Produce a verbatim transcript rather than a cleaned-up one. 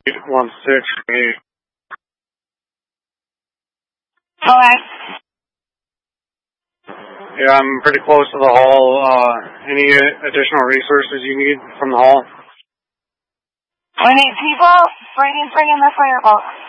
eight one six eight. Okay. Yeah, I'm pretty close to the hall. Uh, any additional resources you need from the hall? We need people. Bring in, bring in the fireboat.